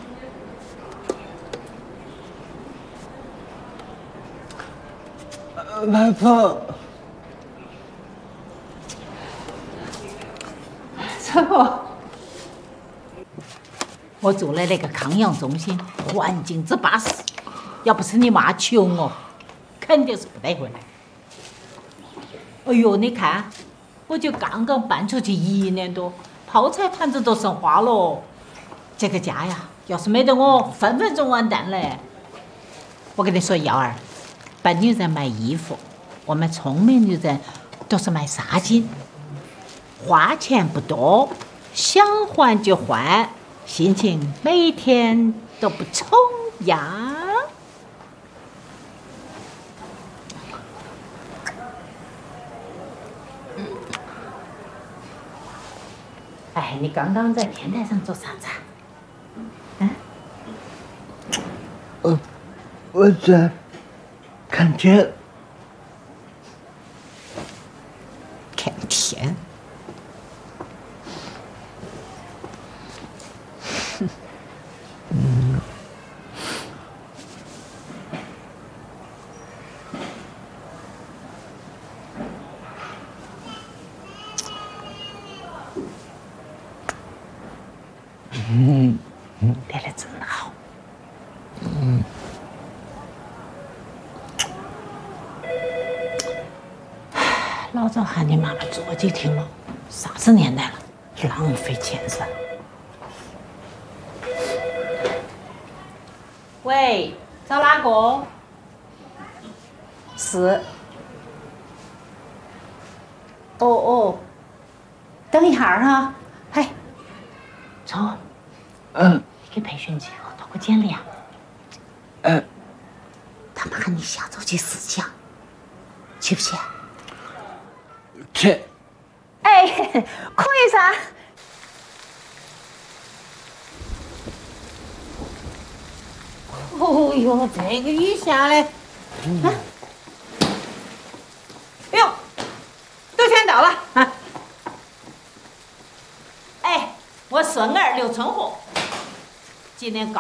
外婆， 陈婆，我住的那个康养中心环境之巴适，要不是你妈穷哦，肯定是不得回来。哎呦，你看，我就刚刚搬出去1年多，泡菜盘子都剩花了。这个家呀，要是没得我，分分钟完蛋嘞。我跟你说，耀儿，笨女人卖衣服，我们聪明女人都是卖纱巾，花钱不多，想换就换，心情每天都不重呀。哎，你刚刚在天台上做啥子啊？ 我在看天。 看天。练得真好。老早喊你妈妈做几天了，啥子年代了，浪费钱噻。喂，找哪个？是。哦，等一下儿哈。嘿，聪，你给培训机构投个简历啊。他们喊你下周去试讲，去不去？ 去。 哎，可以噻。 哦哟，这个雨下的，哎呦，都先到了啊！哎，我孙儿刘春和，今年高。